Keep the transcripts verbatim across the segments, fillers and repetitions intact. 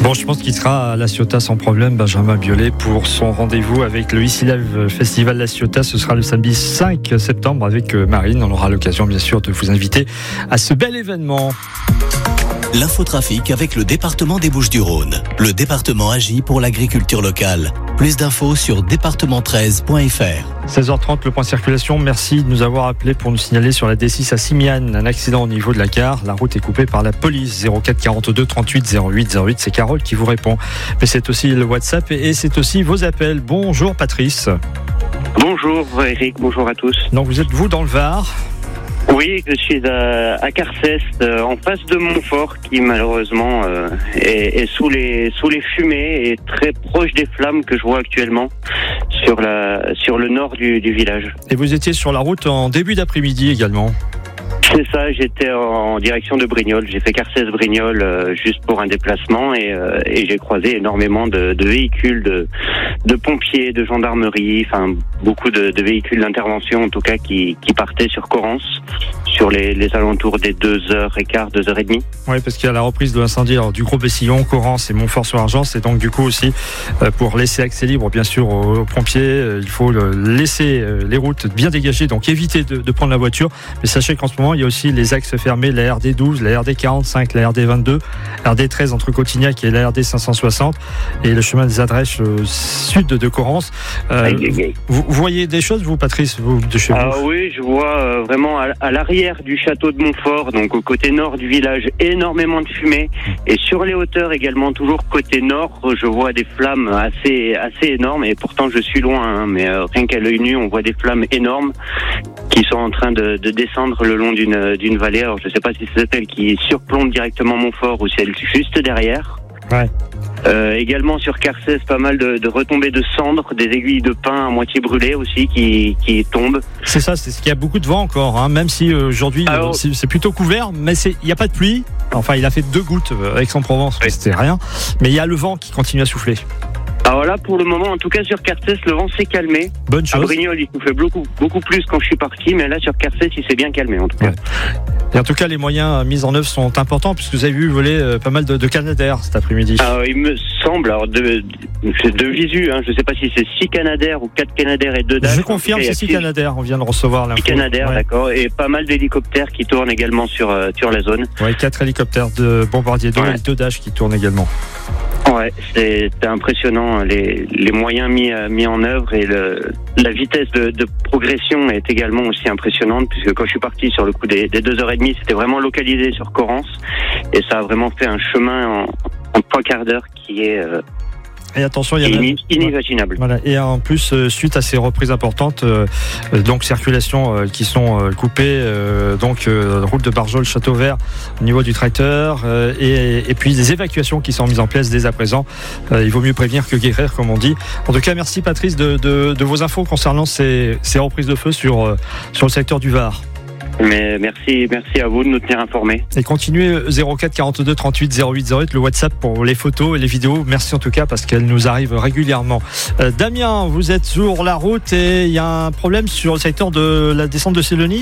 Bon, je pense qu'il sera à La Ciotat sans problème, Benjamin Biolay, pour son rendez-vous avec le Easy Live Festival La Ciotat. Ce sera le samedi cinq septembre avec Marine. On aura l'occasion, bien sûr, de vous inviter à ce bel événement. L'infotrafic avec le département des Bouches-du-Rhône. Le département agit pour l'agriculture locale. Plus d'infos sur département treize point f r. seize heures trente, le point circulation. Merci de nous avoir appelé pour nous signaler sur la D six à Simiane un accident au niveau de la gare. La route est coupée par la police. zéro quatre quarante-deux trente-huit zéro huit zéro huit. C'est Carole qui vous répond. Mais c'est aussi le WhatsApp et c'est aussi vos appels. Bonjour Patrice. Bonjour Eric, bonjour à tous. Donc vous êtes vous dans le Var ? Oui, je suis à, à Carcès, euh, en face de Montfort, qui malheureusement euh, est, est sous les sous les fumées et très proche des flammes que je vois actuellement sur la sur le nord du, du village. Et vous étiez sur la route en début d'après-midi également ? C'est ça, j'étais en direction de Brignoles. J'ai fait Carcès-Brignoles euh, juste pour un déplacement et, euh, et j'ai croisé énormément de, de véhicules, de, de pompiers, de gendarmerie, enfin beaucoup de, de véhicules d'intervention en tout cas qui, qui partaient sur Corrence, sur les, les alentours des deux heures quinze, deux heures trente. Oui, parce qu'il y a la reprise de l'incendie alors, du Gros Bessillon, Corrence et Montfort-sur-Argence. Et donc du coup aussi, euh, pour laisser accès libre bien sûr aux, aux pompiers, euh, il faut le, laisser euh, les routes bien dégagées, donc éviter de, de prendre la voiture. Mais sachez qu'en ce moment, il y a aussi les axes fermés, la R D douze, la R D quarante-cinq, la R D vingt-deux, R D treize entre Cotignac et la R D cinq cent soixante et le chemin des Adrèches euh, sud de Corrence. Euh, aïe, aïe, aïe. Vous, vous voyez des choses, vous, Patrice, vous, de chez vous ? Ah oui, je vois euh, vraiment à, à l'arrière du château de Montfort, donc au côté nord du village, énormément de fumée. Et sur les hauteurs également, toujours côté nord, je vois des flammes assez assez énormes. Et pourtant, je suis loin, hein, mais euh, rien qu'à l'œil nu, on voit des flammes énormes qui sont en train de, de descendre le long d'une d'une vallée. Alors, je ne sais pas si c'est celle qui surplombe directement Montfort ou celle juste derrière. Ouais. Euh, également sur Carcès, pas mal de, de retombées de cendres, des aiguilles de pin à moitié brûlées aussi qui, qui tombent. C'est ça, c'est ce qu'il y a beaucoup de vent encore, hein, même si euh, aujourd'hui Alors, c'est, c'est plutôt couvert, mais il n'y a pas de pluie. Enfin, il a fait deux gouttes euh, avec Aix-en-Provence, oui. C'était rien. Mais il y a le vent qui continue à souffler. Alors là, pour le moment, en tout cas sur Carcès, le vent s'est calmé. Bonne chose. À Brignoles, il soufflait beaucoup, beaucoup plus quand je suis parti, mais là sur Carcès, il s'est bien calmé en tout cas. Ouais. Et en tout cas, les moyens mis en œuvre sont importants puisque vous avez vu voler euh, pas mal de, de Canadair cet après-midi. Alors, il me semble, alors de, de, de visu, hein, je ne sais pas si c'est six Canadair ou quatre Canadair et deux Dash. Je confirme, c'est six Canadair, on vient de recevoir l'info. six Canadair, ouais. D'accord, et pas mal d'hélicoptères qui tournent également sur, euh, sur la zone. Oui, quatre hélicoptères de Bombardier deux ouais. et deux Dash qui tournent également. Ouais, c'est, c'est impressionnant les, les moyens mis, mis en œuvre et le, la vitesse de, de progression est également aussi impressionnante puisque quand je suis parti sur le coup des, des deux heures trente, c'était vraiment localisé sur Corrence et ça a vraiment fait un chemin en, en trois quarts d'heure qui est euh, Et attention, il y a Ini- inimaginable. Voilà. Et en plus, euh, suite à ces reprises importantes, euh, donc circulations euh, qui sont euh, coupées, euh, donc euh, route de Barjol, Château Vert, au niveau du tracteur, euh, et, et puis des évacuations qui sont mises en place dès à présent. Euh, il vaut mieux prévenir que guérir, comme on dit. En tout cas, merci Patrice de, de, de vos infos concernant ces, ces reprises de feu sur, euh, sur le secteur du Var. Mais merci, merci à vous de nous tenir informés. Et continuez zéro quatre quarante-deux trente-huit zéro huit zéro huit, le WhatsApp pour les photos et les vidéos. Merci en tout cas parce qu'elles nous arrivent régulièrement. Euh, Damien, vous êtes sur la route et il y a un problème sur le secteur de la descente de Sélonie ?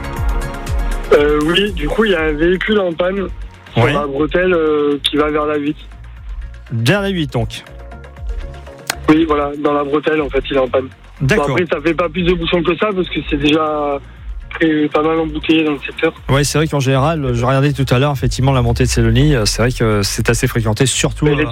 euh, Oui, du coup il y a un véhicule en panne sur ouais. la bretelle euh, qui va vers la huit. Vers la huit donc ? Oui, voilà, dans la bretelle en fait il est en panne. D'accord. Bon, après ça fait pas plus de bouchons que ça parce que c'est déjà... Et pas mal embouteillé dans le secteur. Oui, c'est vrai qu'en général, je regardais tout à l'heure, effectivement, la montée de Sélonie, c'est vrai que c'est assez fréquenté, surtout.